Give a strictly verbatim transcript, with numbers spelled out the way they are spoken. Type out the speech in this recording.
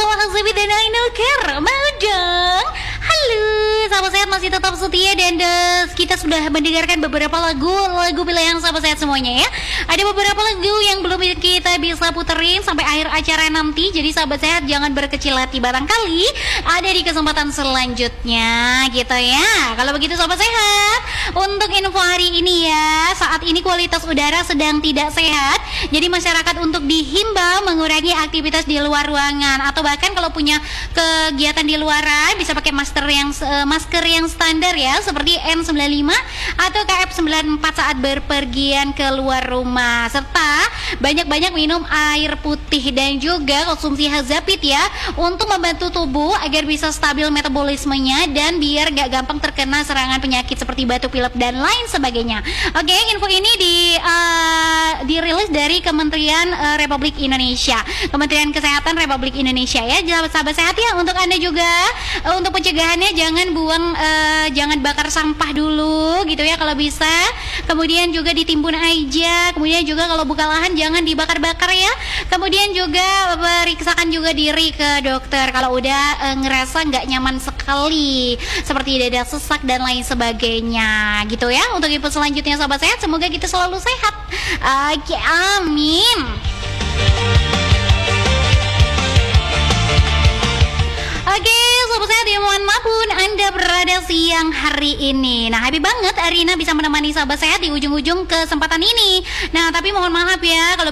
bersama Hasbi dan Ainulker. Mau dong? Halo, sahabat sehat masih tetap setia dan uh, kita sudah mendengarkan beberapa lagu lagu pilihan sahabat sehat semuanya ya. Ada beberapa lagu yang belum kita bisa puterin sampai akhir acara nanti. Jadi sahabat sehat jangan berkecil hati, barangkali ada di kesempatan selanjutnya gitu ya. Kalau begitu sahabat sehat, untuk info hari ini ya, saat ini kualitas udara sedang tidak sehat. Jadi masyarakat untuk dihimbau mengurangi aktivitas di luar ruangan, atau bahkan kalau punya kegiatan di luaran bisa pakai masker yang uh, masker yang standar ya, seperti N sembilan puluh lima atau K F sembilan puluh empat saat berpergian keluar rumah, serta banyak-banyak minum air putih dan juga konsumsi Hazapit ya, untuk membantu tubuh agar bisa stabil metabolismenya dan biar gak gampang terkena serangan penyakit seperti batuk pilek dan lain sebagainya. Oke, info ini di uh, dirilis dari Kementerian uh, Republik Indonesia, Kementerian Kesehatan Republik Indonesia ya. Sahabat sehat ya, untuk Anda juga uh, untuk pencegahannya jangan buang uh, jangan bakar sampah dulu gitu ya kalau bisa. Kemudian juga ditimbun aja. Kemudian juga kalau buka lahan jangan dibakar-bakar ya. Kemudian juga periksakan juga diri ke dokter kalau udah uh, ngerasa nggak nyaman sekali, seperti dada sesak dan lain sebagainya gitu ya. Untuk info selanjutnya sahabat sehat, semoga kita selalu sehat. Oke, amin. Oke, sobat sehat ya, mohon maaf pun Anda berada siang hari ini. Nah, happy banget Arina bisa menemani sahabat sehat di ujung-ujung kesempatan ini. Nah, tapi mohon maaf ya kalau